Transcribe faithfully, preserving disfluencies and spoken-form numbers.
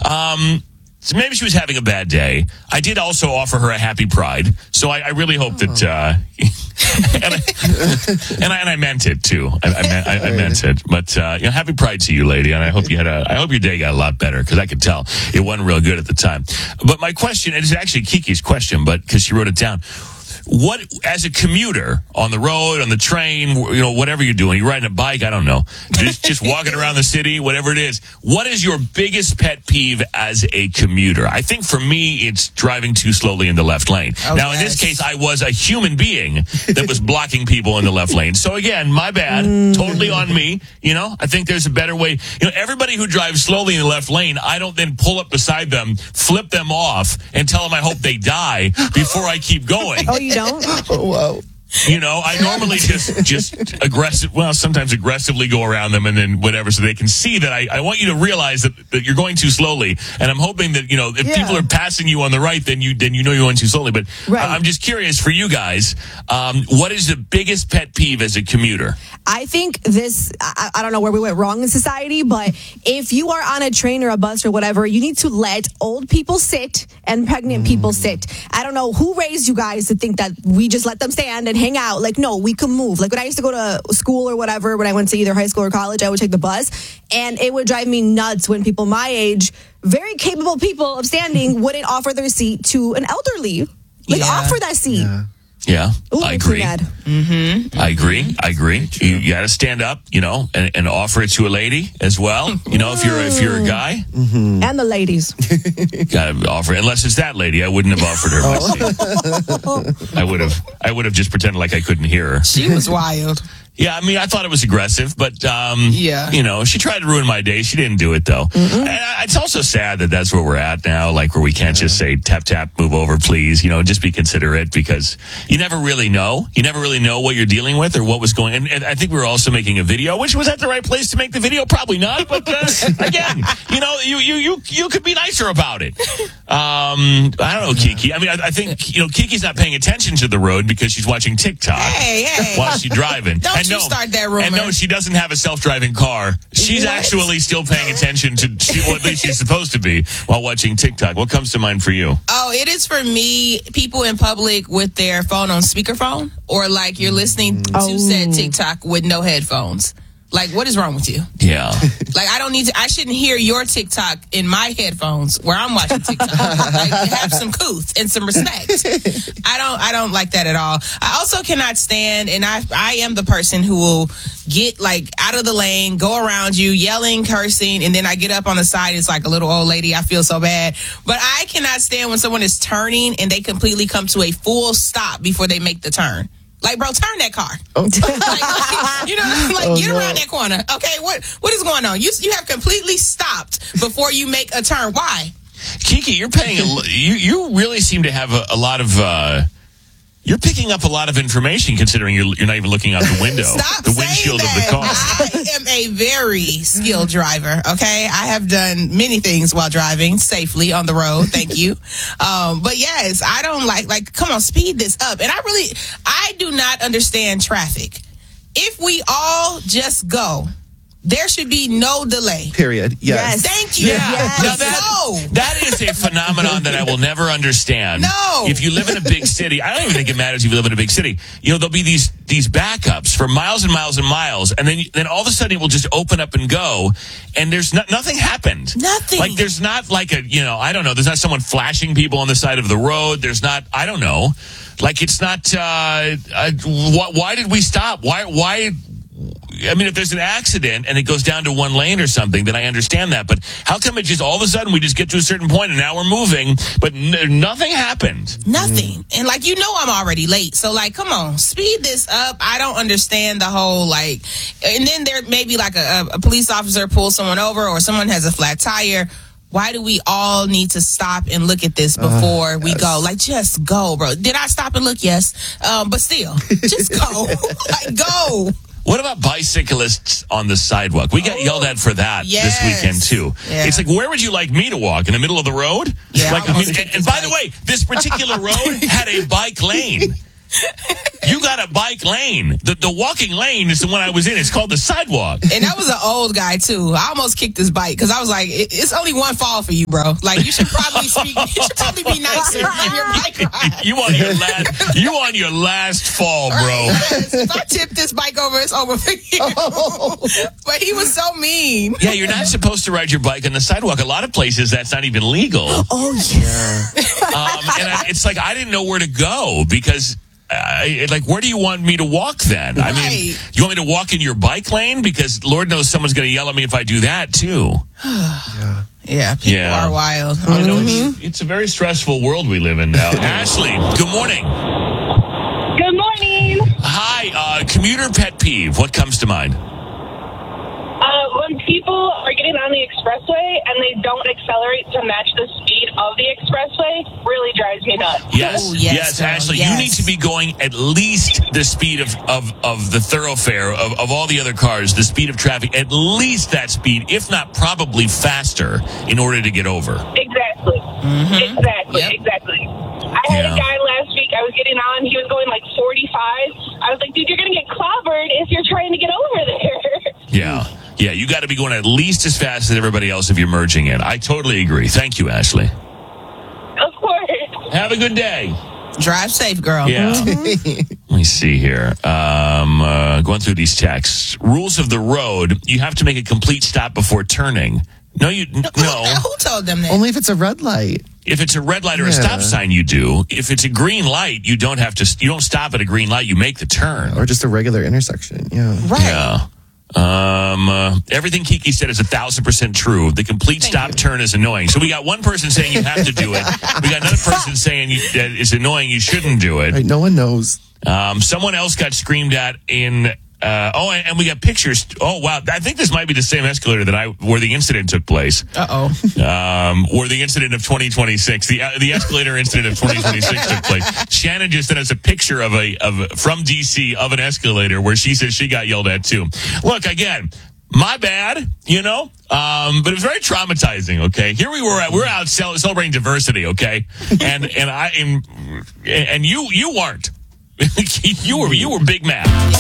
Um, so maybe she was having a bad day. I did also offer her a happy Pride, so I, I really hope oh. that. Uh, and, I, and I and I meant it too. I, I, meant, I, I meant it. But uh, you know, happy Pride to you, lady. And I hope you had a. I hope your day got a lot better because I could tell it wasn't real good at the time. But my question, and it's actually Kiki's question, but because she wrote it down. What, as a commuter on the road, on the train, you know, whatever you're doing, you're riding a bike, I don't know, just, just walking around the city, whatever it is. What is your biggest pet peeve as a commuter? I think for me, it's driving too slowly in the left lane. Oh, now, yes. in this case, I was a human being that was blocking people in the left lane. So again, my bad, mm. totally on me. You know, I think there's a better way. You know, everybody who drives slowly in the left lane, I don't then pull up beside them, flip them off, and tell them I hope they die before I keep going. Oh, you don't? Oh, wow. You know, I normally just just aggressive. Well, sometimes aggressively go around them and then whatever, so they can see that I, I want you to realize that, that you're going too slowly. And I'm hoping that, you know, if yeah. people are passing you on the right, then you then you know you're going too slowly. But right. I'm just curious for you guys, um, what is the biggest pet peeve as a commuter? I think this, I, I don't know where we went wrong in society, but if you are on a train or a bus or whatever, you need to let old people sit and pregnant mm. people sit. I don't know who raised you guys to think that we just let them stand and hang out. Like, no, we can move. Like when I used to go to school or whatever, when I went to either high school or college, I would take the bus, and it would drive me nuts when people my age, very capable people of standing, wouldn't offer their seat to an elderly. Like, yeah. offer that seat. Yeah. Yeah, Ooh, I agree. Mm-hmm. I agree. I agree. You, you got to stand up, you know, and, and offer it to a lady as well. You know, if you're if you're a guy, mm-hmm. and the ladies, got to offer it. Unless it's that lady, I wouldn't have offered her my seat. I would have. I would have just pretended like I couldn't hear her. She was wild. Yeah, I mean, I thought it was aggressive, but, um, yeah. you know, she tried to ruin my day. She didn't do it, though. Mm-hmm. And I, it's also sad that that's where we're at now, like where we can't yeah. just say, tap, tap, move over, please. You know, just be considerate, because you never really know. You never really know what you're dealing with or what was going on. And, and I think we were also making a video, which was that the right place to make the video? Probably not. But, uh, again, you know, you, you, you, you could be nicer about it. Um, I don't know, Kiki. I mean, I, I think, you know, Kiki's not paying attention to the road because she's watching TikTok hey, hey. while she's driving. Don't and you no, start that rumor. And no, she doesn't have a self-driving car. She's what? actually still paying attention to, she, well, at least she's supposed to be, while watching TikTok. What comes to mind for you? Oh, it is for me, people in public with their phone on speakerphone, or like you're listening to oh. said TikTok with no headphones. Like, what is wrong with you? Yeah. Like, I don't need to, I shouldn't hear your TikTok in my headphones where I'm watching TikTok. Like, have some couth and some respect. I don't, I don't like that at all. I also cannot stand, and I, I am the person who will get, like, out of the lane, go around you, yelling, cursing, and then I get up on the side, it's like a little old lady, I feel so bad. But I cannot stand when someone is turning and they completely come to a full stop before they make the turn. Like, bro, turn that car. Oh. like, you know, like, oh, get around no. that corner. Okay, what what is going on? You you have completely stopped before you make a turn. Why? Kiki, you're paying. A, you you really seem to have a, a lot of. Uh, you're picking up a lot of information, considering you're you're not even looking out the window, Stop the windshield that. of the car. I am a very skilled driver. Okay, I have done many things while driving safely on the road. Thank you. Um, but yes, I don't like like. Come on, speed this up. And I really, I do not understand traffic. If we all just go, there should be no delay. Period. Yes. yes. Thank you. Yeah. Yes. Now that, no. that is a phenomenon that I will never understand. No. If you live in a big city, I don't even think it matters if you live in a big city. You know, there'll be these these backups for miles and miles and miles, and then then all of a sudden it will just open up and go, and there's no, nothing happened. Nothing. Like, there's not like a, you know, I don't know, there's not someone flashing people on the side of the road. There's not, I don't know. Like, it's not, uh, uh wh- why did we stop? Why, why, I mean, if there's an accident and it goes down to one lane or something, then I understand that. But how come it just all of a sudden we just get to a certain point and now we're moving, but n- nothing happened? Nothing. And like, you know, I'm already late. So like, come on, speed this up. I don't understand the whole like, and then there may be like a, a police officer pulls someone over or someone has a flat tire. Why do we all need to stop and look at this before uh, we yes. go? Like, just go, bro. Did I stop and look? Yes. Um, but still, just go. Like, go. What about bicyclists on the sidewalk? We got oh, yelled at for that yes. this weekend, too. Yeah. It's like, where would you like me to walk? In the middle of the road? Yeah, like, I mean, and, and by the way, this particular road had a bike lane. You got a bike lane. The the walking lane is the one I was in. It's called the sidewalk. And that was an old guy, too. I almost kicked his bike because I was like, it, it's only one fall for you, bro. Like, you should probably speak, you should probably be nicer in your bike ride. You on your last you on your last fall, bro. Yes, if I tip this bike over, it's over for you. Oh. But he was so mean. Yeah, you're not supposed to ride your bike on the sidewalk. A lot of places that's not even legal. Oh, yeah. Um, and I, it's like I didn't know where to go because I, like, where do you want me to walk then? Right. I mean, you want me to walk in your bike lane? Because Lord knows someone's going to yell at me if I do that, too. yeah. Yeah, people Yeah. are wild. I know it's, it's a very stressful world we live in now. Ashley, good morning. Good morning. Hi, uh, commuter pet peeve. What comes to mind? Uh, when people are getting on the expressway and they don't accelerate to match the speed of the expressway, really drives me nuts. Yes, Oh, yes, yes, girl, Ashley, yes. you need to be going at least the speed of, of, of the thoroughfare, of, of all the other cars, the speed of traffic, at least that speed, if not probably faster, in order to get over. Exactly. Mm-hmm. Exactly. Yep. Exactly. I had Yeah. a guy last week, I was getting on, he was going like forty-five. I was like, dude, you're going to get clobbered if you're trying to get over there. Yeah. Yeah, you got to be going at least as fast as everybody else if you're merging in. I totally agree. Thank you, Ashley. Of course. Have a good day. Drive safe, girl. Yeah. Let me see here. Um, uh, going through these texts. Rules of the road. You have to make a complete stop before turning. No, you no. Who told them that? Only if it's a red light. If it's a red light or a Yeah. stop sign, you do. If it's a green light, you don't have to. You don't stop at a green light. You make the turn. Or just a regular intersection. Yeah. Right. Yeah. Um, uh, everything Kiki said is a thousand percent true. The complete Thank stop you. turn is annoying. So we got one person saying you have to do it. We got another person saying you, that it's annoying. You shouldn't do it. Right. No one knows. Um, someone else got screamed at in. Uh, oh, and, and we got pictures. Oh, wow. I think this might be the same escalator that I where the incident took place. Uh-oh. Um, or the incident of twenty twenty-six. The uh, the escalator incident of twenty twenty-six took place. Shannon just sent us a picture of a of from D C of an escalator where she says she got yelled at too. Look, again, my bad, you know, um, but it was very traumatizing. Okay, here we were, at, we we're out cel- celebrating diversity. Okay, and and I and, and you you weren't. you were you were big mad.